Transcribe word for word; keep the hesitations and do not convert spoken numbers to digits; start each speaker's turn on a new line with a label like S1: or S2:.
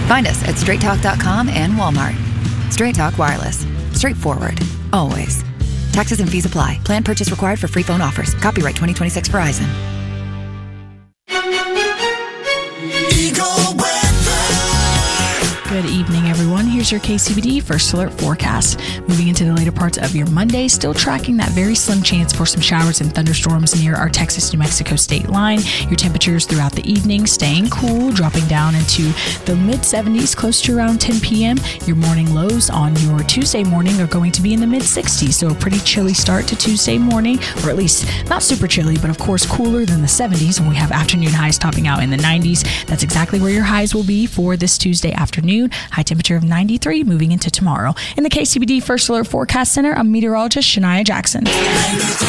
S1: Find us at straight talk dot com and Walmart. Straight Talk Wireless. Straightforward. Always. Taxes and fees apply. Plan purchase required for free phone offers. Copyright twenty twenty-six Verizon.
S2: Good evening, everyone. Here's your K C B D First Alert forecast. Moving into the later parts of your Monday, still tracking that very slim chance for some showers and thunderstorms near our Texas-New Mexico state line. Your temperatures throughout the evening staying cool, dropping down into the mid seventies, close to around ten p.m. Your morning lows on your Tuesday morning are going to be in the mid sixties, so a pretty chilly start to Tuesday morning, or at least not super chilly, but of course cooler than the seventies, and we have afternoon highs topping out in the nineties. That's exactly where your highs will be for this Tuesday afternoon. High temperature of ninety-three moving into tomorrow. In the K C B D First Alert Forecast Center, I'm meteorologist Shania Jackson.